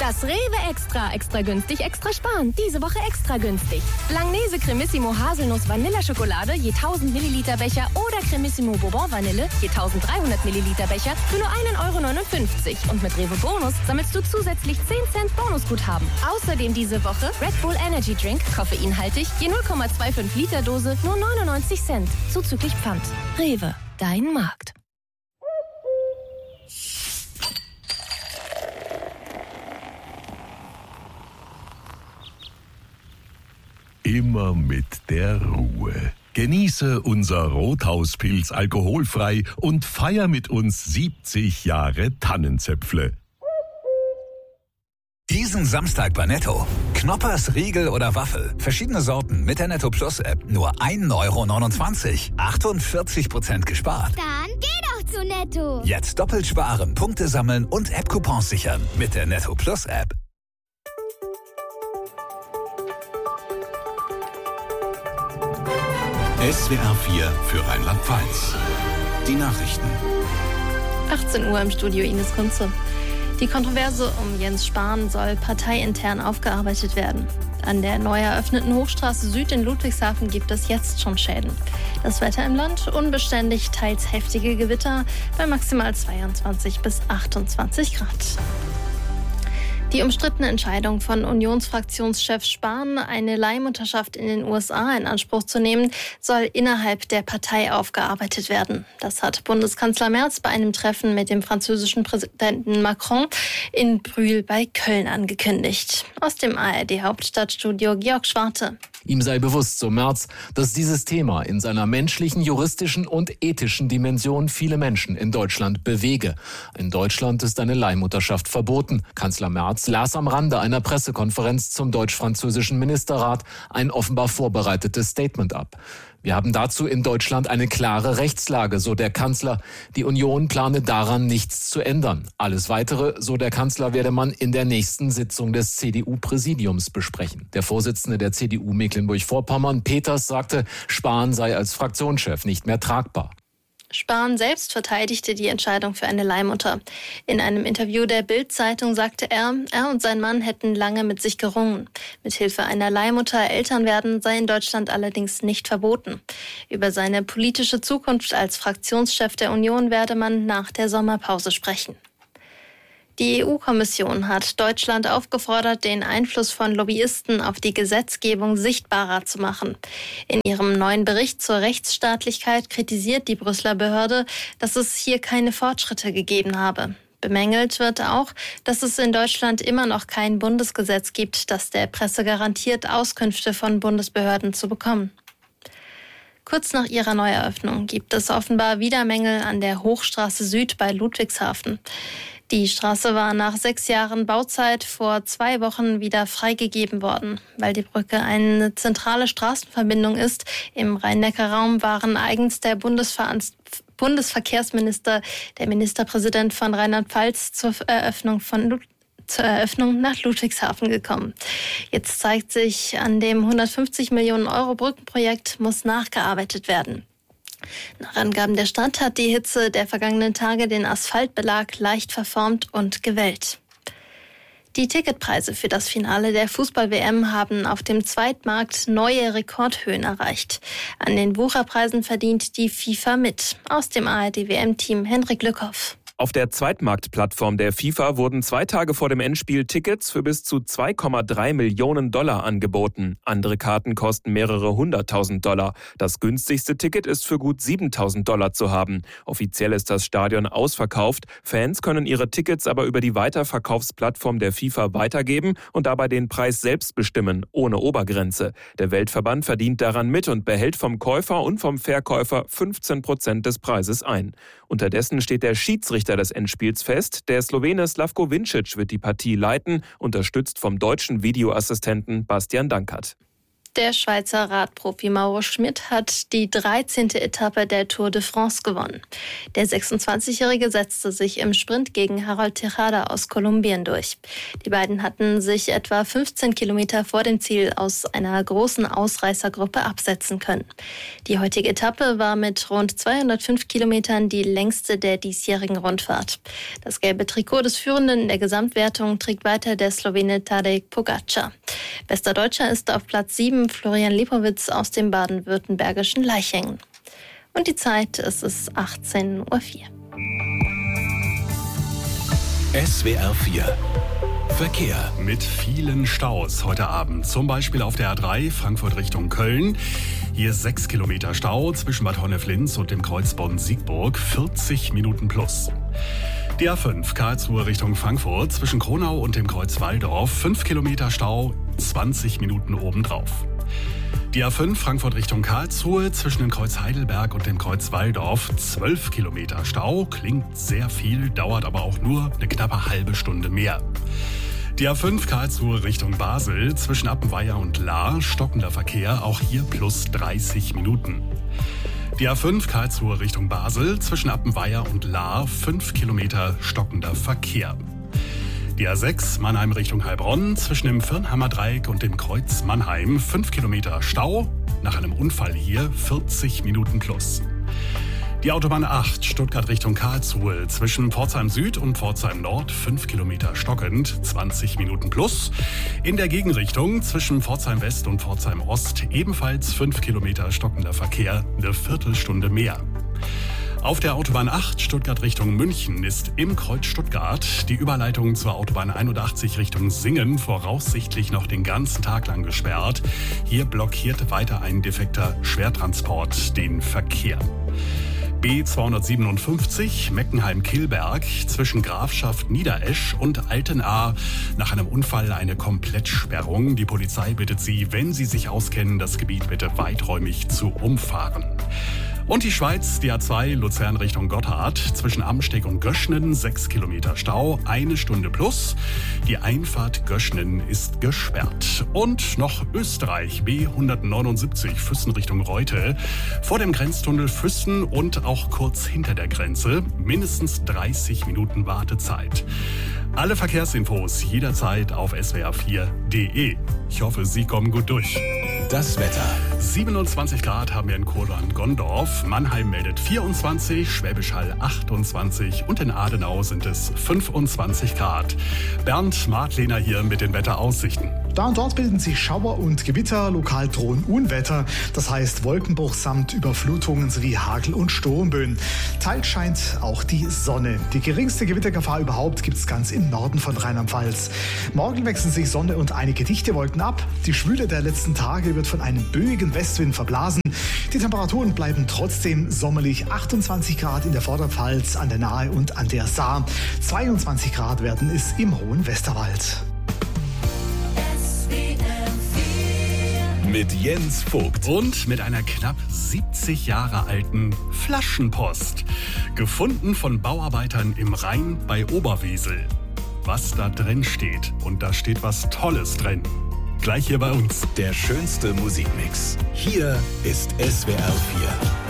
Das Rewe Extra. Extra günstig, extra sparen. Diese Woche extra günstig. Langnese Cremissimo Haselnuss Vanilleschokolade je 1000 Milliliter Becher oder Cremissimo Bourbon Vanille je 1300 Milliliter Becher für nur 1,59 €. Und mit Rewe Bonus sammelst du zusätzlich 10 Cent Bonusguthaben. Außerdem diese Woche Red Bull Energy Drink, koffeinhaltig, je 0,25 Liter Dose, nur 99 Cent. Zuzüglich Pfand. Rewe, dein Markt. Immer mit der Ruhe. Genieße unser Rothauspilz alkoholfrei und feier mit uns 70 Jahre Tannenzäpfle. Diesen Samstag bei Netto. Knoppers, Riegel oder Waffel. Verschiedene Sorten mit der Netto Plus App. Nur 1,29 €. 48% gespart. Dann geh doch zu Netto. Jetzt doppelt sparen, Punkte sammeln und App-Coupons sichern mit der Netto Plus App. SWR 4 für Rheinland-Pfalz. Die Nachrichten. 18 Uhr im Studio Ines Kunze. Die Kontroverse um Jens Spahn soll parteiintern aufgearbeitet werden. An der neu eröffneten Hochstraße Süd in Ludwigshafen gibt es jetzt schon Schäden. Das Wetter im Land unbeständig, teils heftige Gewitter bei maximal 22 bis 28 Grad. Die umstrittene Entscheidung von Unionsfraktionschef Spahn, eine Leihmutterschaft in den USA in Anspruch zu nehmen, soll innerhalb der Partei aufgearbeitet werden. Das hat Bundeskanzler Merz bei einem Treffen mit dem französischen Präsidenten Macron in Brühl bei Köln angekündigt. Aus dem ARD-Hauptstadtstudio Georg Schwarte. Ihm sei bewusst, so Merz, dass dieses Thema in seiner menschlichen, juristischen und ethischen Dimension viele Menschen in Deutschland bewege. In Deutschland ist eine Leihmutterschaft verboten. Kanzler Merz las am Rande einer Pressekonferenz zum deutsch-französischen Ministerrat ein offenbar vorbereitetes Statement ab. Wir haben dazu in Deutschland eine klare Rechtslage, so der Kanzler. Die Union plane daran nichts zu ändern. Alles Weitere, so der Kanzler, werde man in der nächsten Sitzung des CDU-Präsidiums besprechen. Der Vorsitzende der CDU Mecklenburg-Vorpommern, Peters, sagte, Spahn sei als Fraktionschef nicht mehr tragbar. Spahn selbst verteidigte die Entscheidung für eine Leihmutter. In einem Interview der Bild-Zeitung sagte er und sein Mann hätten lange mit sich gerungen. Mithilfe einer Leihmutter Eltern werden sei in Deutschland allerdings nicht verboten. Über seine politische Zukunft als Fraktionschef der Union werde man nach der Sommerpause sprechen. Die EU-Kommission hat Deutschland aufgefordert, den Einfluss von Lobbyisten auf die Gesetzgebung sichtbarer zu machen. In ihrem neuen Bericht zur Rechtsstaatlichkeit kritisiert die Brüsseler Behörde, dass es hier keine Fortschritte gegeben habe. Bemängelt wird auch, dass es in Deutschland immer noch kein Bundesgesetz gibt, das der Presse garantiert, Auskünfte von Bundesbehörden zu bekommen. Kurz nach ihrer Neueröffnung gibt es offenbar wieder Mängel an der Hochstraße Süd bei Ludwigshafen. Die Straße war nach 6 Jahren Bauzeit vor 2 Wochen wieder freigegeben worden. Weil die Brücke eine zentrale Straßenverbindung ist, im Rhein-Neckar-Raum waren eigens der Bundesverkehrsminister, der Ministerpräsident von Rheinland-Pfalz zur Eröffnung nach Ludwigshafen gekommen. Jetzt zeigt sich, an dem 150 Millionen € Brückenprojekt muss nachgearbeitet werden. Nach Angaben der Stadt hat die Hitze der vergangenen Tage den Asphaltbelag leicht verformt und gewellt. Die Ticketpreise für das Finale der Fußball-WM haben auf dem Zweitmarkt neue Rekordhöhen erreicht. An den Wucherpreisen verdient die FIFA mit. Aus dem ARD-WM-Team Henrik Lückhoff. Auf der Zweitmarktplattform der FIFA wurden 2 Tage vor dem Endspiel Tickets für bis zu 2,3 Millionen $ angeboten. Andere Karten kosten mehrere 100.000 $. Das günstigste Ticket ist für gut 7.000 $ zu haben. Offiziell ist das Stadion ausverkauft. Fans können ihre Tickets aber über die Weiterverkaufsplattform der FIFA weitergeben und dabei den Preis selbst bestimmen, ohne Obergrenze. Der Weltverband verdient daran mit und behält vom Käufer und vom Verkäufer 15% des Preises ein. Unterdessen steht der Schiedsrichter des Endspiels fest. Der Slowene Slavko Vincic wird die Partie leiten, unterstützt vom deutschen Videoassistenten Bastian Dankert. Der Schweizer Radprofi Mauro Schmid hat die 13. Etappe der Tour de France gewonnen. Der 26-Jährige setzte sich im Sprint gegen Harold Tejada aus Kolumbien durch. Die beiden hatten sich etwa 15 Kilometer vor dem Ziel aus einer großen Ausreißergruppe absetzen können. Die heutige Etappe war mit rund 205 Kilometern die längste der diesjährigen Rundfahrt. Das gelbe Trikot des Führenden in der Gesamtwertung trägt weiter der Slowene Tadej Pogačar. Bester Deutscher ist auf Platz 7 Florian Lipowitz aus dem baden-württembergischen Laichhängen. Und die Zeit, es ist 18:04 Uhr. SWR 4 Verkehr. Mit vielen Staus heute Abend. Zum Beispiel auf der A3 Frankfurt Richtung Köln. Hier 6 Kilometer Stau zwischen Bad Honnef-Linz und dem Kreuz Bonn-Siegburg. 40 Minuten plus. Die A5 Karlsruhe Richtung Frankfurt zwischen Kronau und dem Kreuz Walldorf. 5 Kilometer Stau, 20 Minuten obendrauf. Die A5 Frankfurt Richtung Karlsruhe zwischen dem Kreuz Heidelberg und dem Kreuz Walldorf. 12 Kilometer Stau, klingt sehr viel, dauert aber auch nur eine knappe halbe Stunde mehr. Die A5 Karlsruhe Richtung Basel zwischen Appenweier und Lahr, stockender Verkehr, auch hier plus 30 Minuten. Die A5 Karlsruhe Richtung Basel zwischen Appenweier und Lahr, 5 Kilometer stockender Verkehr. Die A6 Mannheim Richtung Heilbronn zwischen dem Firnhammer Dreieck und dem Kreuz Mannheim, 5 Kilometer Stau, nach einem Unfall hier 40 Minuten plus. Die Autobahn 8 Stuttgart Richtung Karlsruhe zwischen Pforzheim Süd und Pforzheim Nord, 5 Kilometer stockend, 20 Minuten plus. In der Gegenrichtung zwischen Pforzheim West und Pforzheim Ost ebenfalls 5 Kilometer stockender Verkehr, eine Viertelstunde mehr. Auf der Autobahn 8 Stuttgart Richtung München ist im Kreuz Stuttgart die Überleitung zur Autobahn 81 Richtung Singen voraussichtlich noch den ganzen Tag lang gesperrt. Hier blockiert weiter ein defekter Schwertransport den Verkehr. B257 Meckenheim-Kilberg zwischen Grafschaft Niederesch und Altenahr. Nach einem Unfall eine Komplettsperrung. Die Polizei bittet Sie, wenn Sie sich auskennen, das Gebiet bitte weiträumig zu umfahren. Und die Schweiz, die A2 Luzern Richtung Gotthard zwischen Amsteg und Göschnen, 6 Kilometer Stau, 1 Stunde plus. Die Einfahrt Göschnen ist gesperrt. Und noch Österreich, B179 Füssen Richtung Reute, vor dem Grenztunnel Füssen und auch kurz hinter der Grenze, mindestens 30 Minuten Wartezeit. Alle Verkehrsinfos jederzeit auf swr4.de. Ich hoffe, Sie kommen gut durch. Das Wetter. 27 Grad haben wir in Kohlern-Gondorf. Mannheim meldet 24, Schwäbisch Hall 28 und in Adenau sind es 25 Grad. Bernd Martlehner hier mit den Wetteraussichten. Da und dort bilden sich Schauer und Gewitter, lokal drohen Unwetter, das heißt Wolkenbruch samt Überflutungen sowie Hagel- und Sturmböen. Teils scheint auch die Sonne. Die geringste Gewittergefahr überhaupt gibt es ganz im Norden von Rheinland-Pfalz. Morgen wechseln sich Sonne und einige dichte Wolken ab. Die Schwüle der letzten Tage wird von einem böigen Westwind verblasen. Die Temperaturen bleiben trotzdem sommerlich. 28 Grad in der Vorderpfalz, an der Nahe und an der Saar. 22 Grad werden es im hohen Westerwald. Mit Jens Vogt. Und mit einer knapp 70 Jahre alten Flaschenpost. Gefunden von Bauarbeitern im Rhein bei Oberwesel. Was da drin steht, und da steht was Tolles drin. Gleich hier bei uns. Der schönste Musikmix. Hier ist SWR 4.